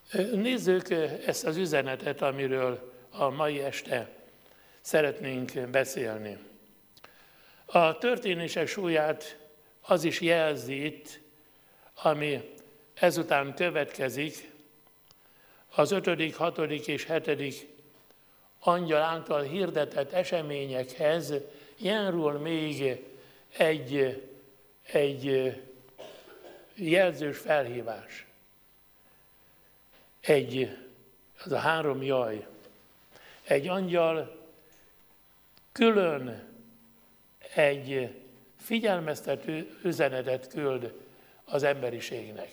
Nézzük ezt az üzenetet, amiről a mai este szeretnénk beszélni. A történések súlyát az is jelzi itt, ami ezután következik, az 5., 6. és 7. angyal által hirdetett eseményekhez járul még egy jelzős felhívás. Az a 3 jaj. Egy angyal külön egy figyelmeztető üzenetet küld az emberiségnek.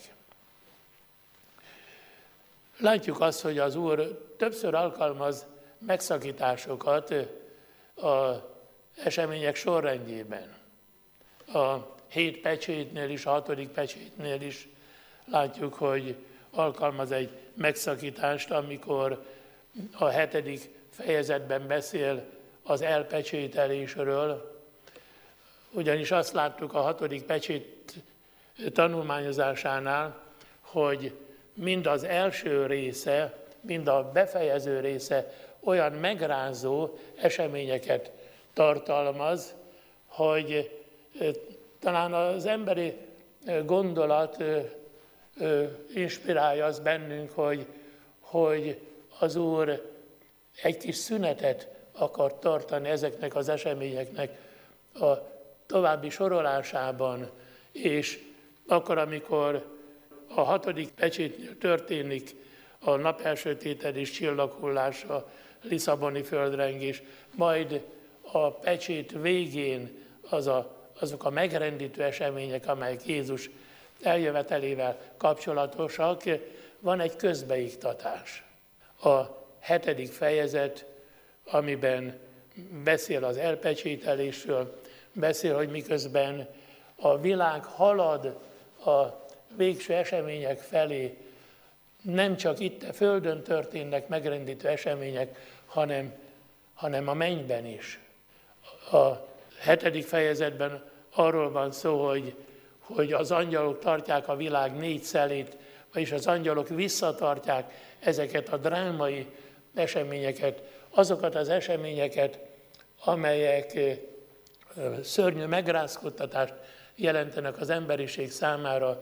Látjuk azt, hogy az Úr többször alkalmaz megszakításokat az események sorrendjében. A 7 pecsétnél is, a 6. pecsétnél is látjuk, hogy alkalmaz egy megszakítást, amikor a 7. fejezetben beszél az elpecsételésről, ugyanis azt láttuk a 6. pecsét tanulmányozásánál, hogy mind az első része, mind a befejező része olyan megrázó eseményeket tartalmaz, hogy talán az emberi gondolat inspirálja az bennünk, hogy az Úr egy kis szünetet akar tartani ezeknek az eseményeknek a további sorolásában, és akkor, amikor a 6. pecsétnél történik a napelsötétedés, csillaghullás, a lisszaboni földrengés, majd a pecsét végén azok a megrendítő események, amelyek Jézus eljövetelével kapcsolatosak, van egy közbeiktatás. A 7. fejezet, amiben beszél az elpecsételésről, beszél, hogy miközben a világ halad a végső események felé, nem csak itt a földön történnek megrendítő események, hanem a mennyben is. A 7. fejezetben arról van szó, hogy az angyalok tartják a világ 4 szelét, vagyis az angyalok visszatartják ezeket a drámai eseményeket, azokat az eseményeket, amelyek szörnyű megrázkódtatást jelentenek az emberiség számára,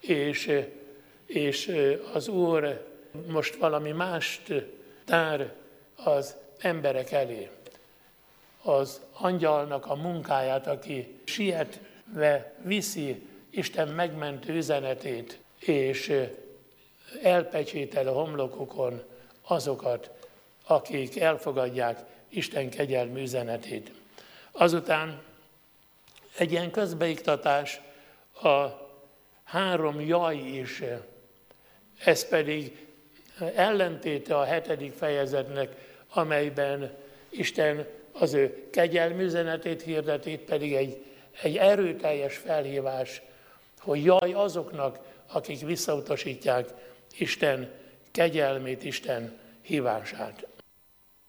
és az Úr most valami mást tár az emberek elé. Az angyalnak a munkáját, aki sietve viszi Isten megmentő üzenetét, és elpecsétel a homlokukon azokat, akik elfogadják Isten kegyelmű üzenetét. Azután egy ilyen közbeiktatás a 3 jaj is, ez pedig ellentéte a 7. fejezetnek, amelyben Isten az ő kegyelmű üzenetét hirdeti, pedig egy erőteljes felhívás, hogy jaj azoknak, akik visszautasítják Isten kegyelmét, Isten hívását.